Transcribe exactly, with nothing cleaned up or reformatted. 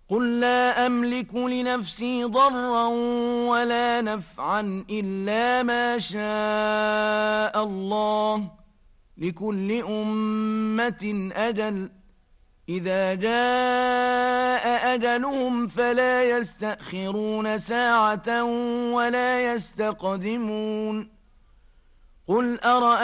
قل لا أملك لنفسي ضرا ولا نفعا إلا ما شاء الله، لكل أمة أجل، إذا جاء أجلهم فلا يستأخرون ساعة ولا يستقدمون. قل أرأيتم